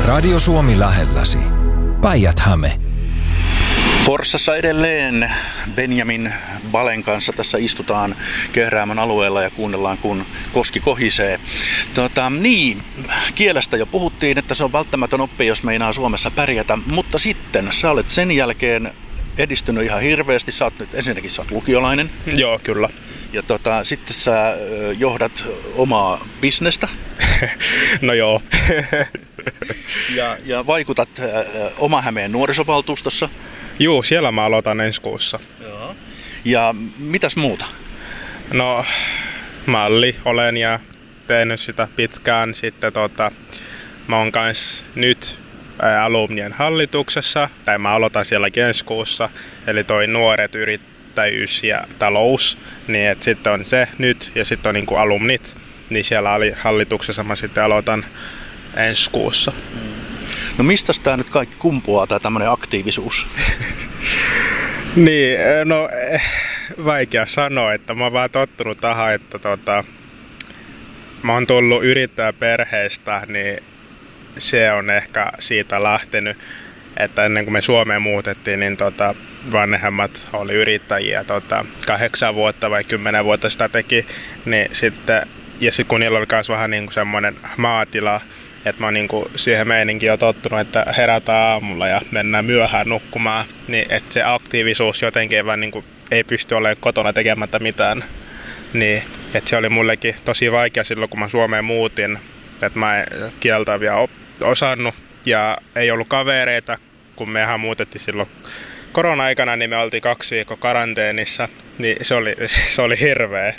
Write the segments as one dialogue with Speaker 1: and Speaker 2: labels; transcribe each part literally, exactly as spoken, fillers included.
Speaker 1: Radio Suomi lähelläsi. Päijät-Häme.
Speaker 2: Forssassa edelleen Benjamin Balen kanssa tässä istutaan Kehräämön alueella ja kuunnellaan, kun koski kohisee. Tota, niin, kielestä jo puhuttiin, että se on välttämätön oppi, jos meinaa Suomessa pärjätä, mutta sitten sä olet sen jälkeen edistynyt ihan hirveästi. Sä oot nyt, ensinnäkin sä oot lukiolainen.
Speaker 3: Joo, kyllä.
Speaker 2: Ja tota, sitten sä johdat omaa bisnestä.
Speaker 3: No joo.
Speaker 2: ja, ja vaikutat äh, Oma-Hämeen nuorisovaltuustossa.
Speaker 3: Juu, siellä mä aloitan ensi kuussa.
Speaker 2: Joo. Ja mitäs muuta?
Speaker 3: No, malli olen ja tehnyt sitä pitkään. Sitten tota, mä oon kans nyt ää, alumnien hallituksessa, tai mä aloitan sielläkin ensi kuussa. Eli toi nuoret yrittäjyys ja talous, niin et sitten on se nyt ja sitten on niinku alumnit. Niin siellä hallituksessa mä sitten aloitan ensi kuussa.
Speaker 2: No mistä tää nyt kaikki kumpuaa, tää tämmönen aktiivisuus?
Speaker 3: Niin, no vaikea sanoa, että mä oon vaan tottunut tähän, että tota, mä oon tullut yrittäjäperheestä, niin se on ehkä siitä lähtenyt, että ennen kuin me Suomeen muutettiin, niin tota, vanhemmat oli yrittäjiä, tota, kahdeksan vuotta vai kymmenen vuotta sitä teki, niin sitten, ja sitten kun niillä oli myös vähän niin kuin semmoinen maatila, että mä oon niinku siihen meininkin jo tottunut, että herätään aamulla ja mennään myöhään nukkumaan, niin että se aktiivisuus jotenkin vaan niinku ei pysty olemaan kotona tekemättä mitään. Niin, että se oli mullekin tosi vaikea silloin, kun mä Suomeen muutin, että mä en kieltä vielä osannut ja ei ollut kavereita, kun mehän muutettiin silloin korona-aikana, niin me oltiin kaksi viikkoa karanteenissa, niin se oli, se oli hirveä.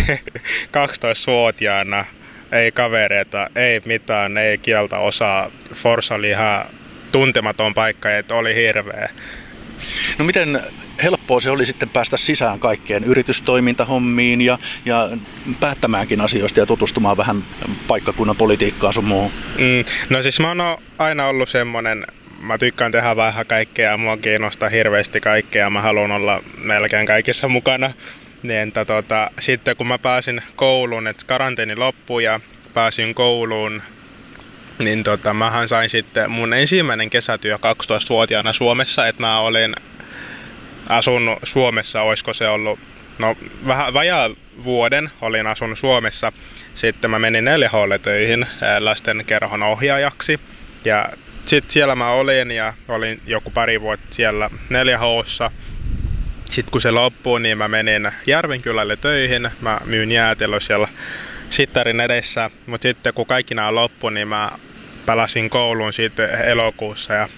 Speaker 3: kaksitoistavuotiaana. Ei kavereita, ei mitään, ei kieltä osaa. Forssa oli ihan tuntematon paikka, että oli hirveä.
Speaker 2: No miten helppoa se oli sitten päästä sisään kaikkeen yritystoimintahommiin ja, ja päättämäänkin asioista ja tutustumaan vähän paikkakunnan politiikkaan sun muuhun?
Speaker 3: Mm, no siis mä oon aina ollut semmonen, mä tykkään tehdä vähän kaikkea ja mua kiinnostaa hirveästi kaikkea. Mä haluan olla melkein kaikissa mukana. Niin, että tota, sitten kun mä pääsin kouluun, että karanteeni loppui ja pääsin kouluun, niin tota, mähän sain sitten mun ensimmäinen kesätyö kaksitoistavuotiaana Suomessa, että mä olin asunut Suomessa, olisiko se ollut, no vähän vajaa vuoden olin asunut Suomessa. Sitten mä menin neljä H:lle töihin lastenkerhon ohjaajaksi ja sitten siellä mä olin ja olin joku pari vuotta siellä neljä H:ssa. Sitten kun se loppui, niin mä menin Järvenkylälle töihin. Mä myyn jäätelöä siellä sittarin edessä. Mutta sitten kun kaikki nämä loppui, niin mä palasin kouluun sitten elokuussa. Ja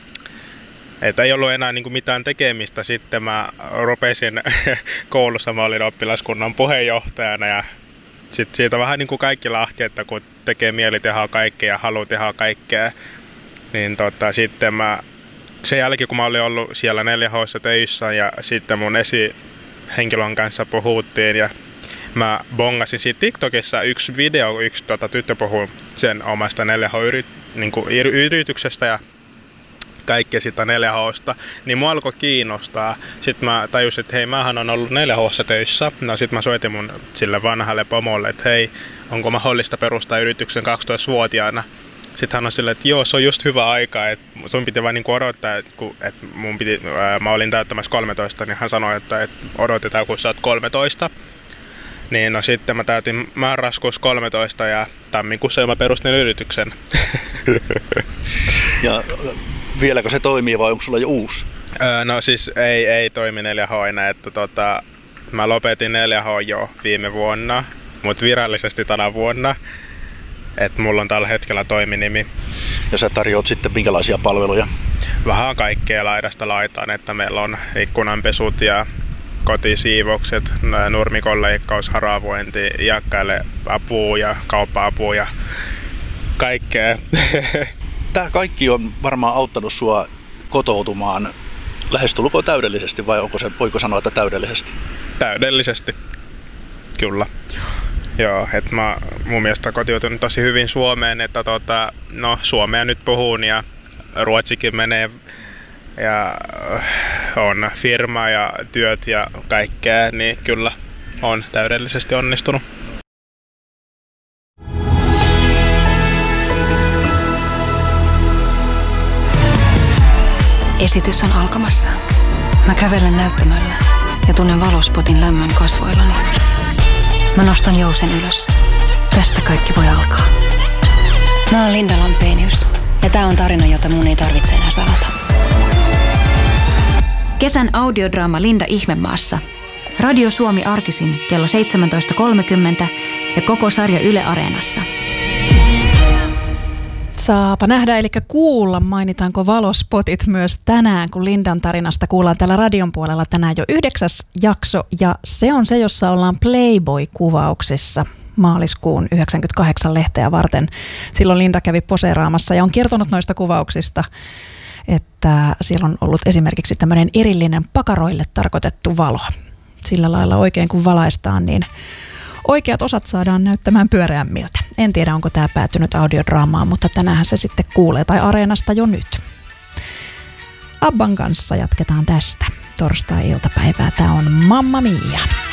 Speaker 3: et ei ollut enää niinku mitään tekemistä. Sitten mä rupesin koulussa, mä olin oppilaskunnan puheenjohtajana. Ja sitten siitä vähän niin kuin kaikki lähti, että kun tekee mieli tehdä kaikkea ja haluaa tehdä kaikkea, niin tota, sitten mä sen jälkeen, kun mä olin ollut siellä neljä H:ssa töissä ja sitten mun esihenkilön kanssa puhuttiin ja mä bongasin siitä TikTokissa yksi video, yksi tota, tyttö puhui sen omasta neljä H-yrityksestä ja kaikkea sitä neljä H:sta, niin mua alkoi kiinnostaa. Sitten mä tajusin, että hei, mähän on ollut neljä H:ssa töissä. No sit mä soitin mun sille vanhalle pomolle, että hei, onko mahdollista perustaa yrityksen kaksitoistavuotiaana. Sitten hän on silleen, että joo, se on just hyvä aika, että sun piti vaan niinku odottaa, että, kun, että mun piti, ää, mä olin täyttämässä kolmetoista, niin hän sanoi, että, että odotetaan, kun sä oot kolmetoista. Niin no sitten mä täytin marraskuussa kolmetoista ja tammikuussa mä perustin yrityksen.
Speaker 2: Ja vieläkö se toimii vai onko sulla jo uusi?
Speaker 3: Öö, no siis ei, ei toimi neljä H enää, että tota, mä lopetin neljä H jo viime vuonna, mutta virallisesti tänä vuonna. Että mulla on tällä hetkellä toiminimi.
Speaker 2: Ja sä tarjoat sitten minkälaisia palveluja?
Speaker 3: Vähän kaikkea laidasta laitaan, että meillä on ikkunanpesut ja kotisiivokset, nurmikonleikkaus, haravointi, iäkkäille apua ja kauppa-apua ja kaikkea.
Speaker 2: Tää kaikki on varmaan auttanut sua kotoutumaan lähestulkoon täydellisesti vai onko se, voiko sanoa, että täydellisesti?
Speaker 3: Täydellisesti, kyllä. Joo, että mä mun mielestä kotiutunut tosi hyvin Suomeen, että tota, no Suomea nyt puhun ja Ruotsikin menee ja on firma ja työt ja kaikkea, niin kyllä on täydellisesti onnistunut.
Speaker 4: Esitys on alkamassa. Mä kävelen näyttämöllä ja tunnen valospotin lämmön kasvoillani. Mä nostan jousen ylös. Tästä kaikki voi alkaa. Mä oon Linda Lampenius ja tää on tarina, jota mun ei tarvitse enää salata. Kesän audiodraama Linda Ihmemaassa. Radio Suomi arkisin kello seitsemäntoista kolmekymmentä ja koko sarja Yle Areenassa.
Speaker 5: Saapa nähdä, eli kuulla, mainitaanko valospotit myös tänään, kun Lindan tarinasta kuullaan täällä radion puolella tänään jo yhdeksäs jakso, ja se on se, jossa ollaan Playboy-kuvauksissa maaliskuun yhdeksänkymmentäkahdeksan lehteä varten. Silloin Linda kävi poseeraamassa ja on kertonut noista kuvauksista, että siellä on ollut esimerkiksi tämmöinen erillinen pakaroille tarkoitettu valo. Sillä lailla oikein kun valaistaan, niin oikeat osat saadaan näyttämään pyöreämmiltä. En tiedä, onko tämä päätynyt audiodraamaan, mutta tänään se sitten kuulee, tai Areenasta jo nyt. Abban kanssa jatketaan tästä torstai-iltapäivää. Tämä on Mamma Mia.